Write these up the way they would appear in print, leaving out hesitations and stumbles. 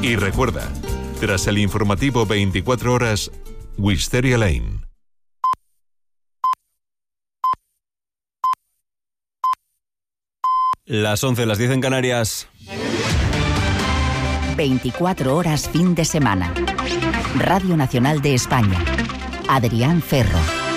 Y recuerda, tras el informativo 24 horas, Wisteria Lane. Las 11, las 10 en Canarias. 24 horas fin de semana. Radio Nacional de España. Adrián Ferro.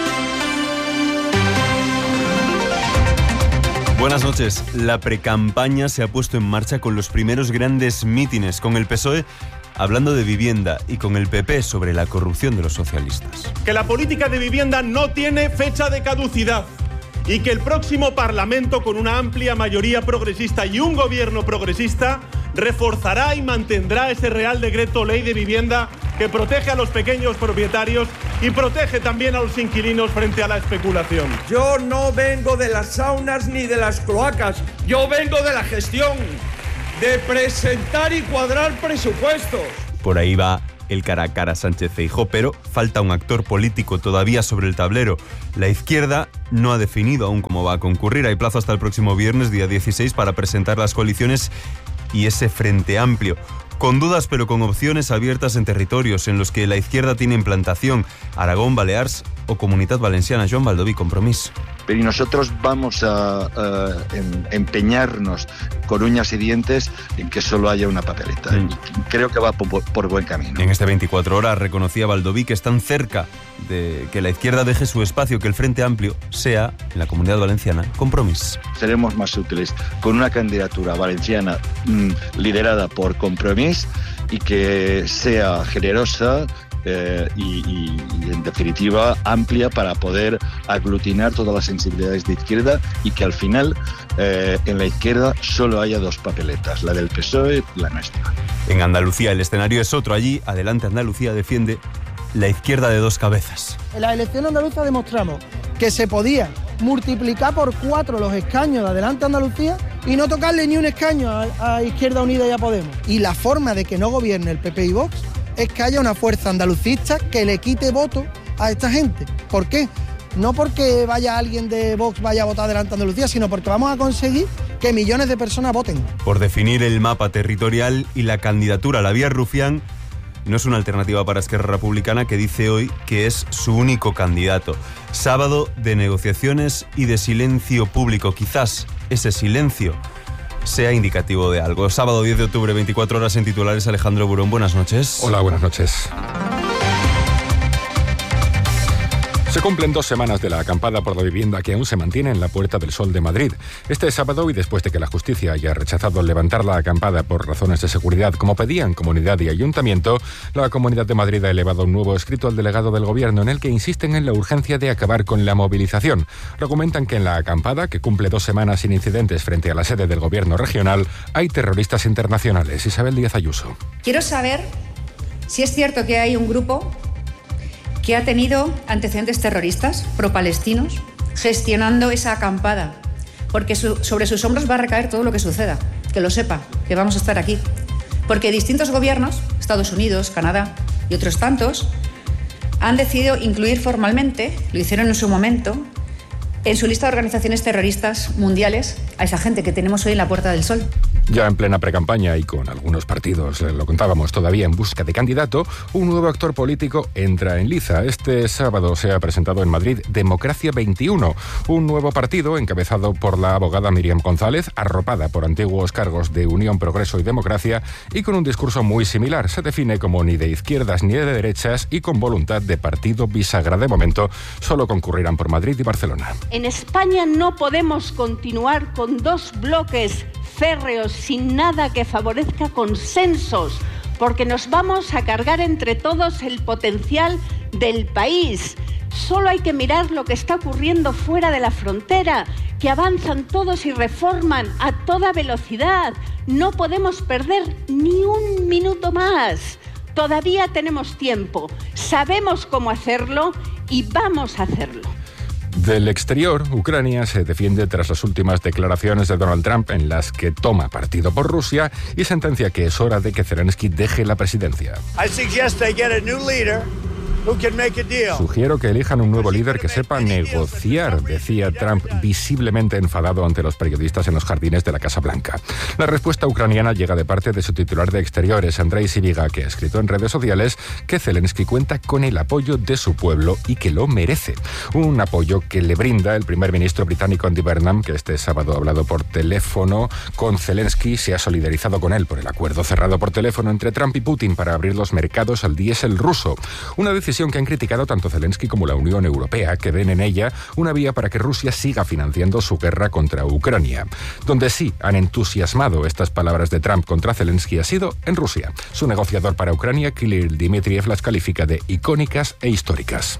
Buenas noches. La precampaña se ha puesto en marcha con los primeros grandes mítines, con el PSOE hablando de vivienda y con el PP sobre la corrupción de los socialistas. Que la política de vivienda no tiene fecha de caducidad y que el próximo Parlamento, con una amplia mayoría progresista y un gobierno progresista, reforzará y mantendrá ese Real Decreto Ley de Vivienda que protege a los pequeños propietarios y protege también a los inquilinos frente a la especulación. Yo no vengo de las saunas ni de las cloacas, yo vengo de la gestión, de presentar y cuadrar presupuestos. Por ahí va el cara a cara Sánchez-Feijóo, pero falta un actor político todavía sobre el tablero. La izquierda no ha definido aún cómo va a concurrir. Hay plazo hasta el próximo viernes, día 16, para presentar las coaliciones y ese frente amplio. Con dudas, pero con opciones abiertas en territorios en los que la izquierda tiene implantación: Aragón, Balears o Comunitat Valenciana. Joan Baldoví, Compromís. Pero nosotros vamos a empeñarnos con uñas y dientes en que solo haya una papeleta. Creo que va por buen camino. En este 24 horas reconocía Baldoví que están cerca de que la izquierda deje su espacio, que el Frente Amplio sea, en la Comunidad Valenciana, Compromís. Seremos más útiles con una candidatura valenciana liderada por Compromís y que sea generosa, y en definitiva amplia, para poder aglutinar todas las sensibilidades de izquierda y que al final en la izquierda solo haya dos papeletas, la del PSOE y la nuestra. En Andalucía el escenario es otro. Allí, Adelante Andalucía defiende la izquierda de dos cabezas. En la elección andaluza demostramos que se podía multiplicar por 4 los escaños de Adelante Andalucía y no tocarle ni un escaño a Izquierda Unida y a Podemos. Y la forma de que no gobierne el PP y Vox es que haya una fuerza andalucista que le quite voto a esta gente. ¿Por qué? No porque vaya alguien de Vox vaya a votar Adelante Andalucía, sino porque vamos a conseguir que millones de personas voten. Por definir el mapa territorial y la candidatura, la vía Rufián no es una alternativa para Esquerra Republicana, que dice hoy que es su único candidato. Sábado de negociaciones y de silencio público. Quizás ese silencio sea indicativo de algo. Sábado 10 de octubre, 24 horas en titulares. Alejandro Burón, buenas noches. Hola, buenas noches. Se cumplen 2 semanas de la acampada por la vivienda que aún se mantiene en la Puerta del Sol de Madrid. Este sábado, y después de que la justicia haya rechazado levantar la acampada por razones de seguridad, como pedían Comunidad y Ayuntamiento, la Comunidad de Madrid ha elevado un nuevo escrito al delegado del Gobierno en el que insisten en la urgencia de acabar con la movilización. Argumentan que en la acampada, que cumple 2 semanas sin incidentes frente a la sede del Gobierno regional, hay terroristas internacionales. Isabel Díaz Ayuso. Quiero saber si es cierto que hay un grupo que ha tenido antecedentes terroristas pro-palestinos gestionando esa acampada, porque sobre sus hombros va a recaer todo lo que suceda, que lo sepa, que vamos a estar aquí. Porque distintos gobiernos, Estados Unidos, Canadá y otros tantos, han decidido incluir formalmente, lo hicieron en su momento, en su lista de organizaciones terroristas mundiales a esa gente que tenemos hoy en la Puerta del Sol. Ya en plena precampaña y con algunos partidos, lo contábamos todavía, en busca de candidato, un nuevo actor político entra en liza. Este sábado se ha presentado en Madrid Democracia 21, un nuevo partido encabezado por la abogada Míriam González, arropada por antiguos cargos de Unión, Progreso y Democracia, y con un discurso muy similar. Se define como ni de izquierdas ni de derechas y con voluntad de partido bisagra. De momento, solo concurrirán por Madrid y Barcelona. En España no podemos continuar con 2 bloques férreos sin nada que favorezca consensos, porque nos vamos a cargar entre todos el potencial del país. Solo hay que mirar lo que está ocurriendo fuera de la frontera, que avanzan todos y reforman a toda velocidad. No podemos perder ni un minuto más. Todavía tenemos tiempo, sabemos cómo hacerlo y vamos a hacerlo. Del exterior, Ucrania se defiende tras las últimas declaraciones de Donald Trump en las que toma partido por Rusia y sentencia que es hora de que Zelensky deje la presidencia. I suggest they get a new leader Sugiero que elijan un nuevo líder que sepa negociar, decía Trump, visiblemente enfadado ante los periodistas en los jardines de la Casa Blanca. La respuesta ucraniana llega de parte de su titular de Exteriores, Andrei Sybiga, que ha escrito en redes sociales que Zelensky cuenta con el apoyo de su pueblo y que lo merece. Un apoyo que le brinda el primer ministro británico Andy Burnham, que este sábado ha hablado por teléfono con Zelensky, se ha solidarizado con él por el acuerdo cerrado por teléfono entre Trump y Putin para abrir los mercados al diésel ruso. Una decisión que han criticado tanto Zelensky como la Unión Europea, que ven en ella una vía para que Rusia siga financiando su guerra contra Ucrania. Donde sí han entusiasmado estas palabras de Trump contra Zelensky ha sido en Rusia. Su negociador para Ucrania, Kirill Dmitriev, las califica de icónicas e históricas.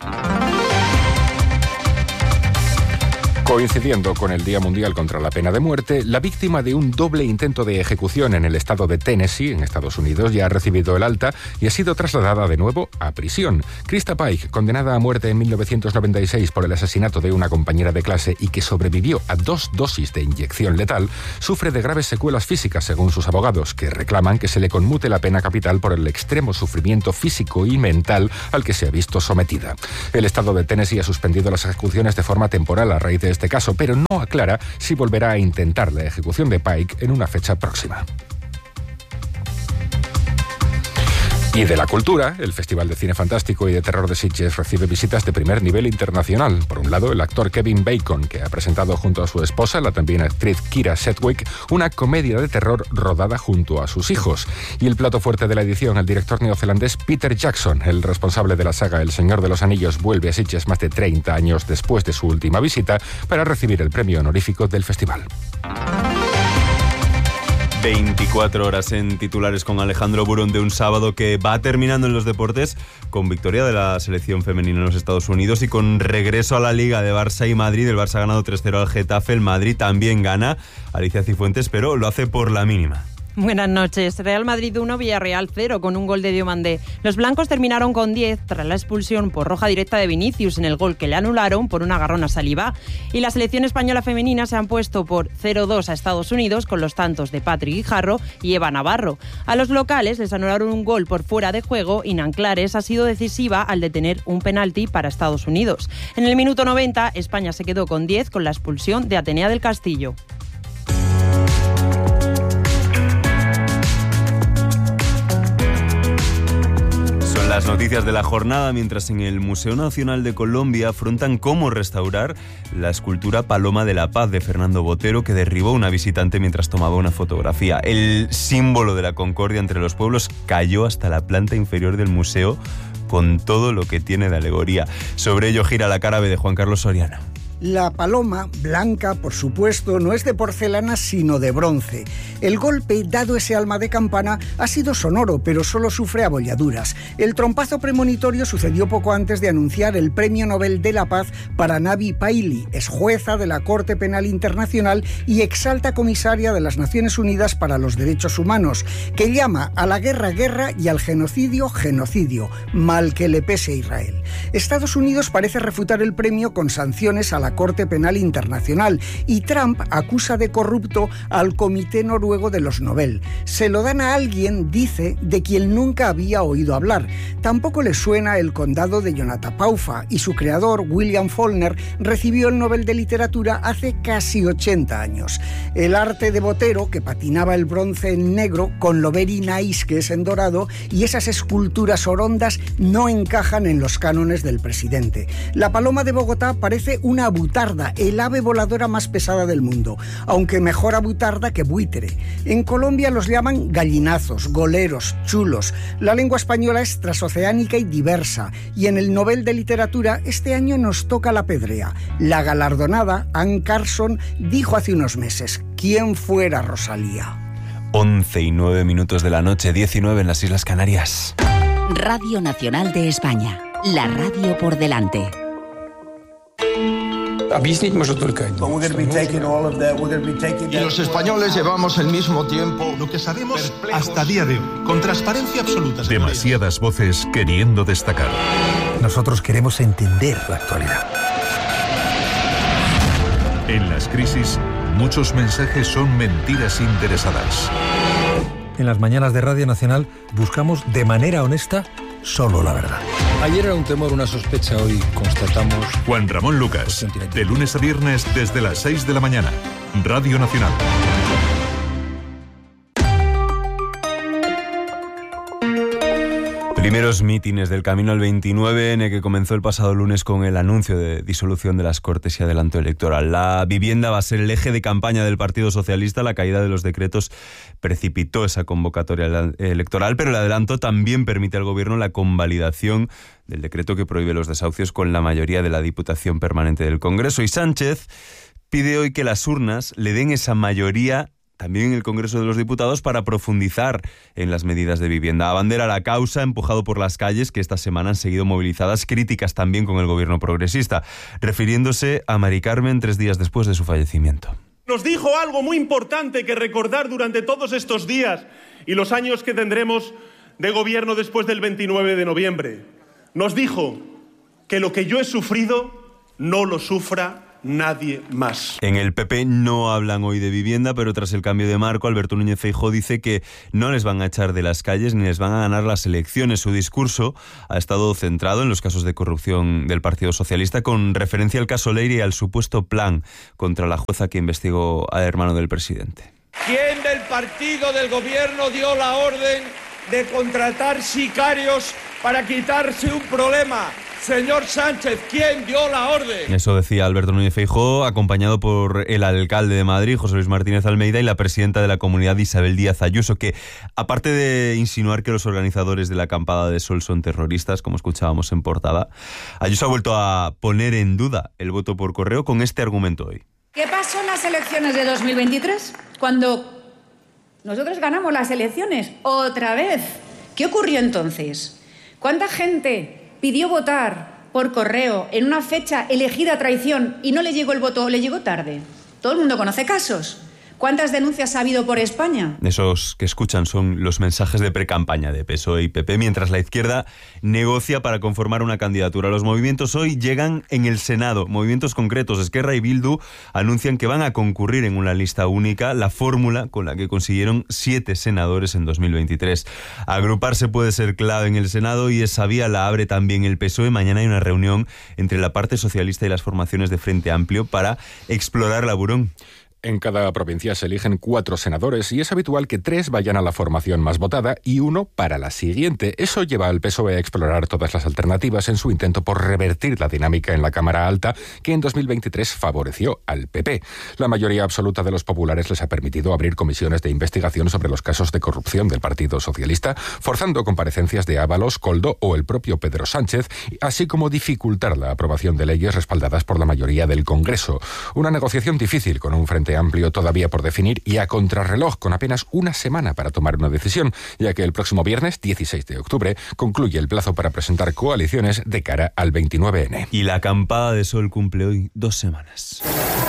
Coincidiendo con el Día Mundial contra la Pena de Muerte, la víctima de un doble intento de ejecución en el estado de Tennessee, en Estados Unidos, ya ha recibido el alta y ha sido trasladada de nuevo a prisión. Krista Pike, condenada a muerte en 1996 por el asesinato de una compañera de clase y que sobrevivió a 2 dosis de inyección letal, sufre de graves secuelas físicas, según sus abogados, que reclaman que se le conmute la pena capital por el extremo sufrimiento físico y mental al que se ha visto sometida. El estado de Tennessee ha suspendido las ejecuciones de forma temporal a raíz de este caso, pero no aclara si volverá a intentar la ejecución de Pike en una fecha próxima. Y de la cultura, el Festival de Cine Fantástico y de Terror de Sitges recibe visitas de primer nivel internacional. Por un lado, el actor Kevin Bacon, que ha presentado junto a su esposa, la también actriz Kira Sedgwick, una comedia de terror rodada junto a sus hijos. Y el plato fuerte de la edición, el director neozelandés Peter Jackson, el responsable de la saga El Señor de los Anillos, vuelve a Sitges más de 30 años después de su última visita para recibir el premio honorífico del festival. 24 horas en titulares con Alejandro Burón de un sábado que va terminando en los deportes con victoria de la selección femenina en los Estados Unidos y con regreso a la Liga de Barça y Madrid. El Barça ha ganado 3-0 al Getafe, el Madrid también gana, Alicia Cifuentes, pero lo hace por la mínima. Buenas noches. Real Madrid 1, Villarreal 0 con un gol de Diomandé. Los blancos terminaron con 10 tras la expulsión por roja directa de Vinicius en el gol que le anularon por un agarrón a Saliba. Y la selección española femenina se han puesto por 0-2 a Estados Unidos con los tantos de Patrick Guijarro y Eva Navarro. A los locales les anularon un gol por fuera de juego y Nanclares ha sido decisiva al detener un penalti para Estados Unidos. En el minuto 90, España se quedó con 10 con la expulsión de Atenea del Castillo. Las noticias de la jornada, mientras en el Museo Nacional de Colombia afrontan cómo restaurar la escultura Paloma de la Paz de Fernando Botero, que derribó una visitante mientras tomaba una fotografía. El símbolo de la concordia entre los pueblos cayó hasta la planta inferior del museo con todo lo que tiene de alegoría. Sobre ello gira la cara B de Juan Carlos Soriano. La paloma, blanca por supuesto, no es de porcelana sino de bronce. El golpe, dado ese alma de campana, ha sido sonoro, pero solo sufre abolladuras. El trompazo premonitorio sucedió poco antes de anunciar el Premio Nobel de la Paz para Navi Pillay, es jueza de la Corte Penal Internacional y exalta comisaria de las Naciones Unidas para los Derechos Humanos, que llama a la guerra, guerra y al genocidio, genocidio, mal que le pese a Israel. Estados Unidos parece refutar el premio con sanciones a la Corte Penal Internacional y Trump acusa de corrupto al Comité Noruego de los Nobel. Se lo dan a alguien, dice, de quien nunca había oído hablar. Tampoco le suena el condado de Yonatapaufa y su creador, William Faulkner, recibió el Nobel de Literatura hace casi 80 años. El arte de Botero, que patinaba el bronce en negro con lo very nice que es en dorado, y esas esculturas orondas no encajan en los cánones del presidente. La paloma de Bogotá parece una butarda, el ave voladora más pesada del mundo, aunque mejor a butarda que buitre. En Colombia los llaman gallinazos, goleros, chulos. La lengua española es transoceánica y diversa, y en el Nobel de Literatura este año nos toca la pedrea. La galardonada, Anne Carson, dijo hace unos meses: ¿quién fuera Rosalía? 11:09 de la noche, 19 en las Islas Canarias. Radio Nacional de España, la radio por delante. Y los españoles llevamos el mismo tiempo. Lo que sabemos hasta día de hoy, con transparencia absoluta. Demasiadas voces queriendo destacar. Nosotros queremos entender la actualidad. En las crisis, muchos mensajes son mentiras interesadas. En las mañanas de Radio Nacional buscamos de manera honesta solo la verdad. Ayer era un temor, una sospecha, hoy constatamos... Juan Ramón Lucas, de lunes a viernes desde las 6 de la mañana. Radio Nacional. Primeros mítines del camino al 29N que comenzó el pasado lunes con el anuncio de disolución de las Cortes y adelanto electoral. La vivienda va a ser el eje de campaña del Partido Socialista. La caída de los decretos precipitó esa convocatoria electoral, pero el adelanto también permite al Gobierno la convalidación del decreto que prohíbe los desahucios con la mayoría de la Diputación Permanente del Congreso. Y Sánchez pide hoy que las urnas le den esa mayoría también en el Congreso de los Diputados para profundizar en las medidas de vivienda. Abandera la causa, empujado por las calles que esta semana han seguido movilizadas, críticas también con el gobierno progresista, refiriéndose a Mari Carmen 3 días después de su fallecimiento. Nos dijo algo muy importante que recordar durante todos estos días y los años que tendremos de gobierno después del 29 de noviembre. Nos dijo que lo que yo he sufrido no lo sufra nadie más. En el PP no hablan hoy de vivienda, pero tras el cambio de marco, Alberto Núñez Feijóo dice que no les van a echar de las calles ni les van a ganar las elecciones. Su discurso ha estado centrado en los casos de corrupción del Partido Socialista, con referencia al caso Leire y al supuesto plan contra la jueza que investigó al hermano del presidente. ¿Quién del partido del gobierno dio la orden de contratar sicarios para quitarse un problema? Señor Sánchez, ¿quién dio la orden? Eso decía Alberto Núñez Feijóo, acompañado por el alcalde de Madrid, José Luis Martínez Almeida, y la presidenta de la comunidad, Isabel Díaz Ayuso, que, aparte de insinuar que los organizadores de la acampada de Sol son terroristas, como escuchábamos en portada, Ayuso ha vuelto a poner en duda el voto por correo con este argumento hoy. ¿Qué pasó en las elecciones de 2023? Cuando nosotros ganamos las elecciones otra vez. ¿Qué ocurrió entonces? ¿Cuánta gente pidió votar por correo en una fecha elegida a traición y no le llegó el voto o le llegó tarde? Todo el mundo conoce casos. ¿Cuántas denuncias ha habido por España? Esos que escuchan son los mensajes de precampaña de PSOE y PP, mientras la izquierda negocia para conformar una candidatura. Los movimientos hoy llegan en el Senado. Movimientos concretos. Esquerra y Bildu anuncian que van a concurrir en una lista única, la fórmula con la que consiguieron 7 senadores en 2023. Agruparse puede ser clave en el Senado y esa vía la abre también el PSOE. Mañana hay una reunión entre la parte socialista y las formaciones de Frente Amplio para explorar la Burón. En cada provincia se eligen 4 senadores y es habitual que 3 vayan a la formación más votada y 1 para la siguiente. Eso lleva al PSOE a explorar todas las alternativas en su intento por revertir la dinámica en la Cámara Alta que en 2023 favoreció al PP. La mayoría absoluta de los populares les ha permitido abrir comisiones de investigación sobre los casos de corrupción del Partido Socialista, forzando comparecencias de Ábalos, Koldo o el propio Pedro Sánchez, así como dificultar la aprobación de leyes respaldadas por la mayoría del Congreso. Una negociación difícil con un Frente Amplio todavía por definir y a contrarreloj con apenas una semana para tomar una decisión, ya que el próximo viernes 16 de octubre concluye el plazo para presentar coaliciones de cara al 29N. Y la acampada de Sol cumple hoy 2 semanas.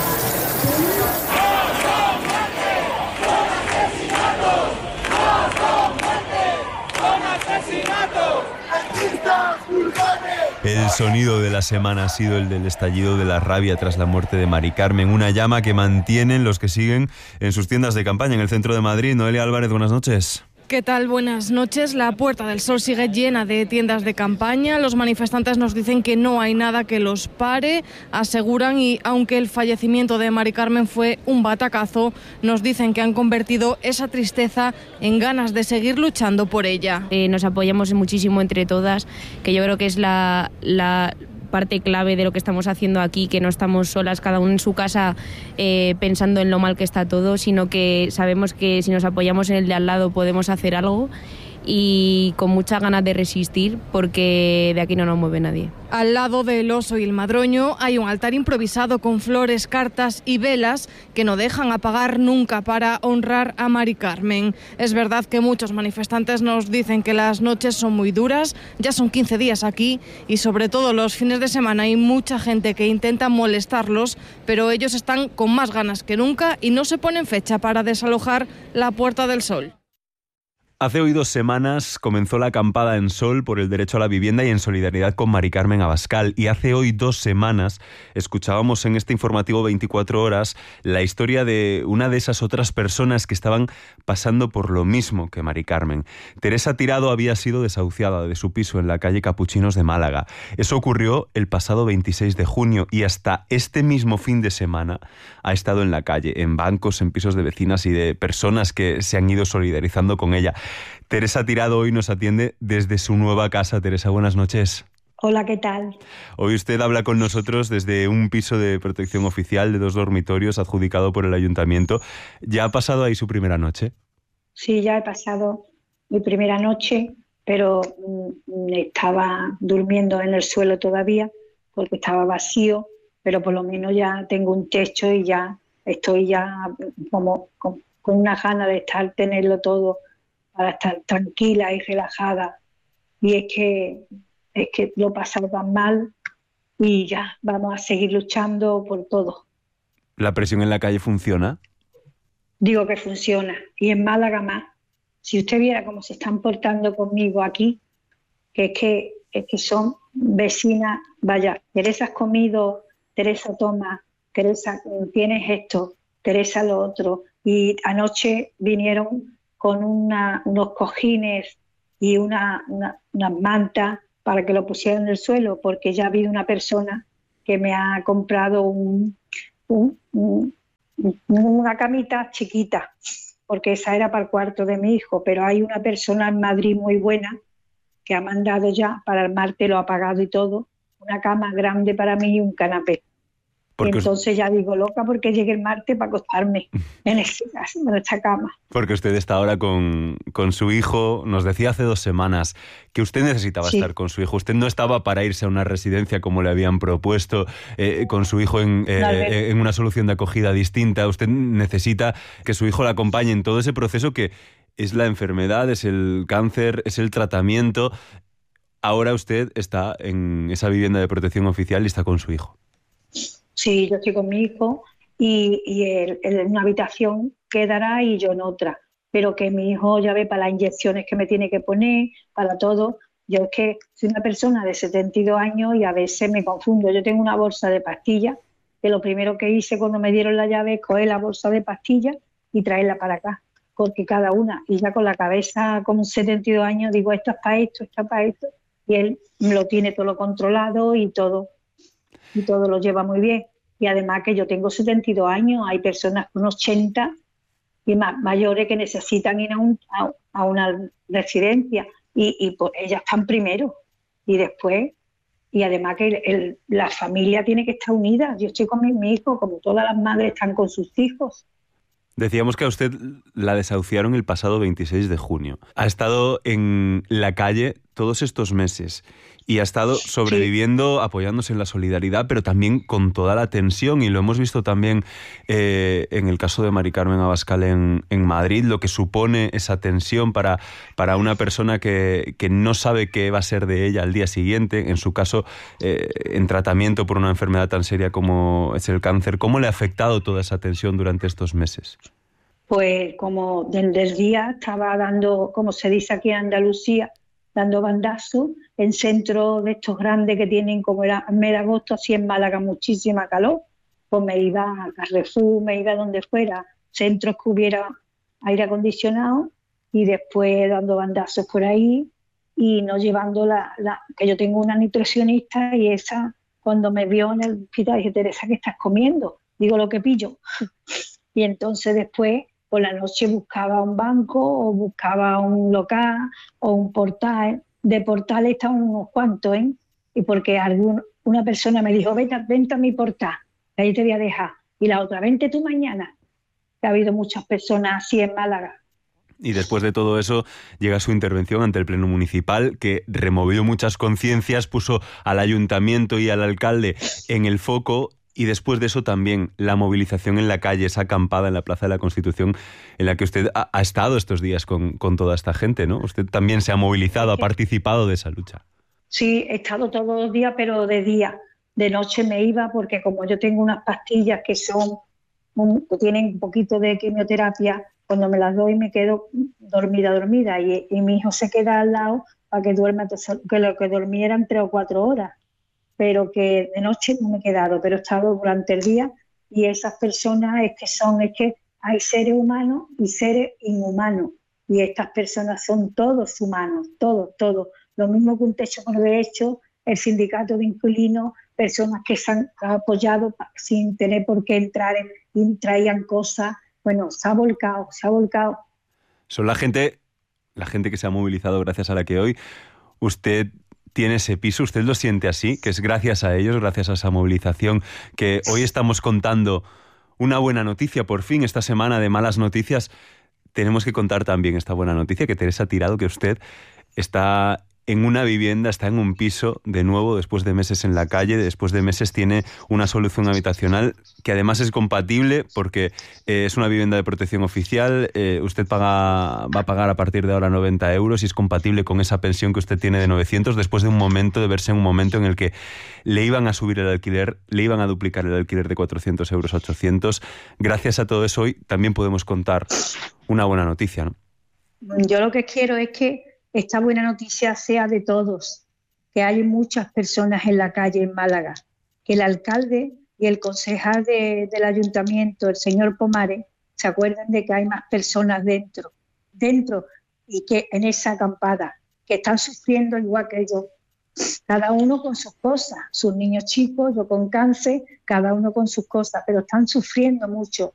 El sonido de la semana ha sido el del estallido de la rabia tras la muerte de Mari Carmen, una llama que mantienen los que siguen en sus tiendas de campaña en el centro de Madrid. Noelia Álvarez, buenas noches. ¿Qué tal? Buenas noches. La Puerta del Sol sigue llena de tiendas de campaña. Los manifestantes nos dicen que no hay nada que los pare, aseguran, y aunque el fallecimiento de Mari Carmen fue un batacazo, nos dicen que han convertido esa tristeza en ganas de seguir luchando por ella. Nos apoyamos muchísimo entre todas, que yo creo que es la parte clave de lo que estamos haciendo aquí, que no estamos solas, cada uno en su casa pensando en lo mal que está todo, sino que sabemos que si nos apoyamos en el de al lado podemos hacer algo, y con muchas ganas de resistir, porque de aquí no nos mueve nadie. Al lado del Oso y el Madroño hay un altar improvisado con flores, cartas y velas que no dejan apagar nunca para honrar a Mari Carmen. Es verdad que muchos manifestantes nos dicen que las noches son muy duras, ya son 15 días aquí y sobre todo los fines de semana hay mucha gente que intenta molestarlos, pero ellos están con más ganas que nunca y no se ponen fecha para desalojar la Puerta del Sol. Hace hoy 2 semanas comenzó la acampada en Sol por el derecho a la vivienda y en solidaridad con Mari Carmen Abascal. Y hace hoy 2 semanas escuchábamos en este informativo 24 horas la historia de una de esas otras personas que estaban pasando por lo mismo que Mari Carmen. Teresa Tirado había sido desahuciada de su piso en la calle Capuchinos de Málaga. Eso ocurrió el pasado 26 de junio y hasta este mismo fin de semana ha estado en la calle, en bancos, en pisos de vecinas y de personas que se han ido solidarizando con ella. Teresa Tirado hoy nos atiende desde su nueva casa. Teresa, buenas noches. Hola, ¿qué tal? Hoy usted habla con nosotros desde un piso de protección oficial de 2 dormitorios adjudicado por el ayuntamiento. ¿Ya ha pasado ahí su primera noche? Sí, ya he pasado mi primera noche, pero estaba durmiendo en el suelo todavía porque estaba vacío, pero por lo menos ya tengo un techo y ya estoy ya como con una gana de tenerlo todo para estar tranquila y relajada. Y es que lo he pasado tan mal y ya vamos a seguir luchando por todo. ¿La presión en la calle funciona? Digo que funciona, y en Málaga más. Si usted viera cómo se están portando conmigo aquí, que es que son vecinas, vaya, Teresa has comido, Teresa toma, Teresa tienes esto, Teresa lo otro. Y anoche vinieron con unos cojines y unas mantas para que lo pusieran en el suelo, porque ya ha habido una persona que me ha comprado una camita chiquita, porque esa era para el cuarto de mi hijo, pero hay una persona en Madrid muy buena que ha mandado ya para el martes, lo ha pagado y todo, una cama grande para mí y un canapé. Y entonces ya digo loca porque llegue el martes para acostarme en esta cama. Porque usted está ahora con su hijo. Nos decía hace 2 semanas que usted necesitaba estar con su hijo. Usted no estaba para irse a una residencia como le habían propuesto, con su hijo en una solución de acogida distinta. Usted necesita que su hijo la acompañe en todo ese proceso que es la enfermedad, es el cáncer, es el tratamiento. Ahora usted está en esa vivienda de protección oficial y está con su hijo. Sí, yo estoy con mi hijo y él en una habitación quedará y yo en otra. Pero que mi hijo ya ve para las inyecciones que me tiene que poner, para todo. Yo es que soy una persona de 72 años y a veces me confundo. Yo tengo una bolsa de pastillas, que lo primero que hice cuando me dieron la llave es coger la bolsa de pastillas y traerla para acá. Porque cada una, y ya con la cabeza con 72 años, digo, esto es para esto, esto es para esto. Y él lo tiene todo controlado y todo lo lleva muy bien. Y además que yo tengo 72 años, hay personas con 80 y más mayores que necesitan ir a una residencia y pues ellas están primero y después, y además que la familia tiene que estar unida. Yo estoy con mi hijo, como todas las madres están con sus hijos. Decíamos que a usted la desahuciaron el pasado 26 de junio. Ha estado en la calle todos estos meses y ha estado sobreviviendo, apoyándose en la solidaridad, pero también con toda la tensión, y lo hemos visto también en el caso de Mari Carmen Abascal en Madrid, lo que supone esa tensión para una persona que no sabe qué va a ser de ella al día siguiente, en su caso en tratamiento por una enfermedad tan seria como es el cáncer. ¿Cómo le ha afectado toda esa tensión durante estos meses? Pues como desde el día estaba dando, como se dice aquí en Andalucía, dando bandazos en centros de estos grandes que tienen, como era en mes de agosto, así en Málaga muchísima calor, pues me iba a Carrefour, me iba a donde fuera, centros que hubiera aire acondicionado, y después dando bandazos por ahí y no llevando que yo tengo una nutricionista, y esa cuando me vio en el hospital dije, Teresa, ¿qué estás comiendo? Digo, lo que pillo. Y entonces después por la noche buscaba un banco o buscaba un local o un portal. De portales estaban unos cuantos, ¿eh? Y porque una persona me dijo, vente a mi portal, ahí te voy a dejar. Y la otra, vente tú mañana. Ha habido muchas personas así en Málaga. Y después de todo eso llega su intervención ante el Pleno Municipal, que removió muchas conciencias, puso al ayuntamiento y al alcalde en el foco. Y después de eso también la movilización en la calle, esa acampada en la Plaza de la Constitución, en la que usted ha estado estos días con toda esta gente, ¿no? Usted también se ha movilizado, ha participado de esa lucha. Sí, he estado todos los días, pero de día. De noche me iba porque como yo tengo unas pastillas que tienen un poquito de quimioterapia, cuando me las doy me quedo dormida y mi hijo se queda al lado para que duerma, que lo que dormieran 3 o 4 horas, pero que de noche no me he quedado, pero he estado durante el día. Y esas personas es que hay seres humanos y seres inhumanos, y estas personas son todos humanos, todos. Lo mismo que un techo con derecho, el sindicato de inquilinos, personas que se han apoyado sin tener por qué entrar y traían cosas. Bueno, se ha volcado. Son la gente que se ha movilizado gracias a la que hoy usted tiene ese piso. ¿Usted lo siente así? Que es gracias a ellos, gracias a esa movilización, que hoy estamos contando una buena noticia. Por fin, esta semana de malas noticias, tenemos que contar también esta buena noticia, que Teresa Tirado, que usted está en una vivienda, está en un piso de nuevo después de meses en la calle, después de meses tiene una solución habitacional que además es compatible porque es una vivienda de protección oficial, usted va a pagar a partir de ahora 90 euros y es compatible con esa pensión que usted tiene de 900 después de verse en un momento en el que le iban a subir el alquiler, le iban a duplicar el alquiler de 400 euros a 800. Gracias a todo eso hoy también podemos contar una buena noticia, ¿no? Yo lo que quiero es que esta buena noticia sea de todos, que hay muchas personas en la calle en Málaga, que el alcalde y el concejal del ayuntamiento, el señor Pomares, se acuerdan de que hay más personas dentro y que en esa acampada, que están sufriendo igual que yo, cada uno con sus cosas, sus niños chicos, yo con cáncer, cada uno con sus cosas, pero están sufriendo mucho.